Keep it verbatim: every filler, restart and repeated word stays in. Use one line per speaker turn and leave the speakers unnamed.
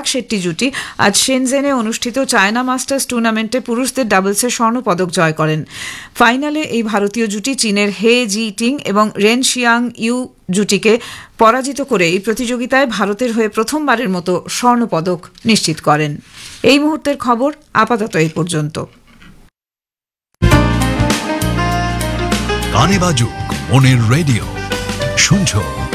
শেট্টি জুটি আজ শেনজেনে অনুষ্ঠিত চায়না মাস্টার্স টুর্নামেন্টে পুরুষদের ডাবলসে স্বর্ণপদক জয় করেন। ফাইনালে এই ভারতীয় জুটি চীনের হে জি টিং এবং রেন শিয়াং ইউ জুটিকে পরাজিত করে এই প্রতিযোগিতায় ভারতের হয়ে প্রথমবারের মতো স্বর্ণপদক নিশ্চিত করেন। এই মুহূর্তের খবর আপাতত এই পর্যন্ত।
গানে বাজুক মনের রেডিও, শুনছো